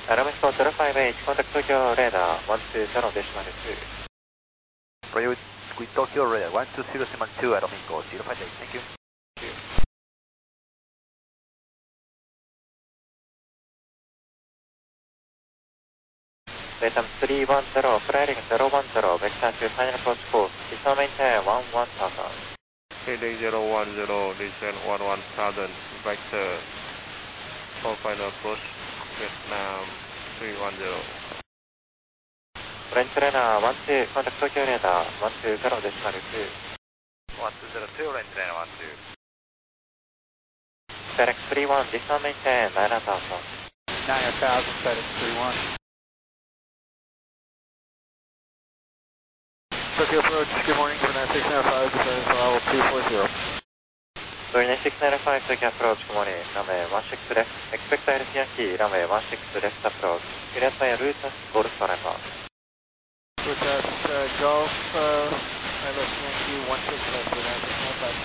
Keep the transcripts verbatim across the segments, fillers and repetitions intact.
Aramesco zero five eight, contact Tokyo radar one two zero decimal two. Rail Squid Tokyo radar one two zero decimal two, Aramesco zero five eight, thank you. Datum three one zero, flying zero one zero, vector to final approach course, visual maintain one one thousand. Heading zero one zero, descent one one thousand, vector for final approach, Vietnam three one zero. French runner one two, contact Tokyo radar one two zero decimal two. one two zero two, range liner one two. FedEx three one, visual maintain nine thousand. nine thousand, FedEx three one. Tokyo approach, good morning for nine six nine five, descending for level two four zero. nine six nine five, Tokyo approach, good morning, runway one six left, expect I L C Yankee, runway one six left approach, cleared by route, Golf Forever. With that, uh, Golf, uh, I L C Yankee one six left for nine six nine five.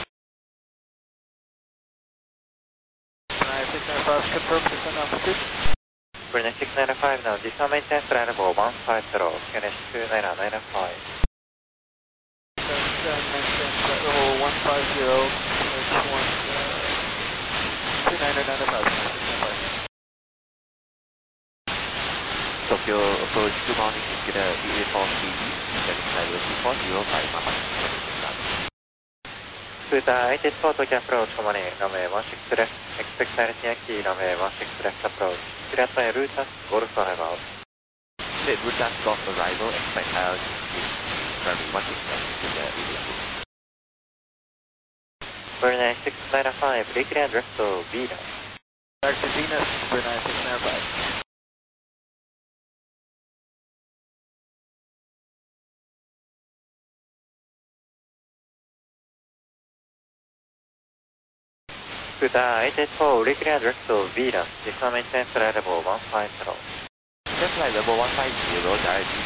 nine six nine five, confirm descent altitude. nine six nine five, now visual maintain flight level one five zero, Q N H two nine nine five. Level one five zero, H one, two nine nine five. Tokyo approach, good morning, get a E A four C D, getting sideway two four zero five miles. Scooter eight eight four, Tokyo approach, good morning, runway one six left, expect I L C Yankee, runway one six left approach, cleared by route, Golf Forever. Cleared route Golf arrival, expect I L C Yankee, runway one six left, to the E A two. nine six nine five, declare direct to Venus. Back to Venus, nine six nine five. Scooter eight eight four, declare direct to Venus, visual maintain flight level one five zero. Just flight level one five zero, direct